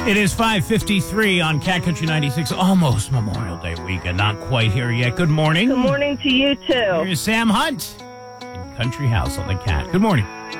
It is 5:53 on Cat Country 96, almost Memorial Day weekend. Not quite here yet. Good morning. Good morning to you, too. Here's Sam Hunt in Country House on the Cat. Good morning.